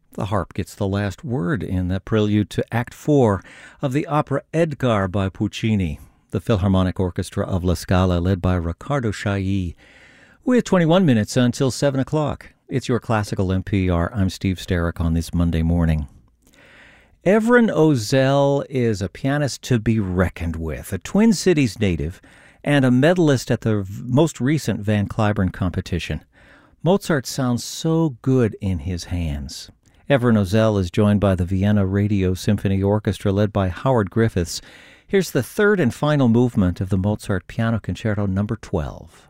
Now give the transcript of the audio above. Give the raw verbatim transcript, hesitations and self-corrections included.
The harp gets the last word in the prelude to Act Four of the opera Edgar by Puccini, the Philharmonic Orchestra of La Scala, led by Riccardo Chailly, with twenty-one minutes until seven o'clock. It's your Classical N P R. I'm Steve Sterrick on this Monday morning. Evren Ozel is a pianist to be reckoned with, a Twin Cities native and a medalist at the most recent Van Cliburn competition. Mozart sounds so good in his hands. Evren Ozel is joined by the Vienna Radio Symphony Orchestra led by Howard Griffiths. Here's the third and final movement of the Mozart Piano Concerto number twelve.